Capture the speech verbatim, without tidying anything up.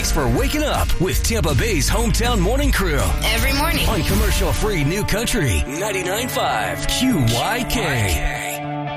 Thanks for waking up with Tampa Bay's hometown morning crew. Every morning. On commercial-free New Country ninety-nine point five Q Y K.